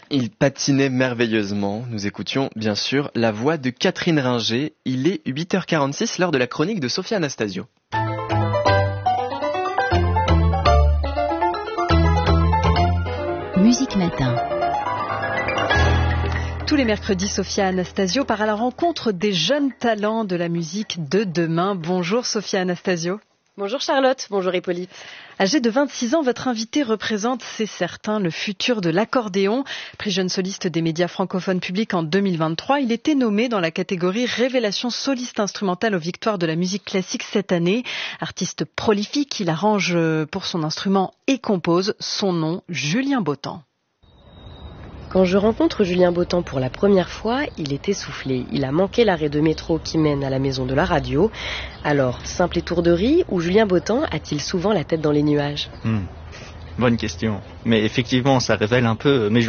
Il patinait merveilleusement. Nous écoutions bien sûr la voix de Catherine Ringer. Il est 8h46, l'heure de la chronique de Sophia Anastasio. Musique Matin. Tous les mercredis, Sophia Anastasio part à la rencontre des jeunes talents de la musique de demain. Bonjour Sophia Anastasio. Bonjour Charlotte, bonjour Hippolyte. Âgé de 26 ans, votre invité représente, c'est certain, le futur de l'accordéon. Prix jeune soliste des médias francophones publics en 2023, il était nommé dans la catégorie Révélation soliste instrumentale aux victoires de la musique classique cette année. Artiste prolifique, il arrange pour son instrument et compose. Son nom, Julien Bautan. Quand je rencontre Julien Bautan pour la première fois, il est essoufflé. Il a manqué l'arrêt de métro qui mène à la maison de la radio. Alors, simple étourderie ou Julien Bautan a-t-il souvent la tête dans les nuages ? Bonne question. Mais effectivement, ça révèle un peu mes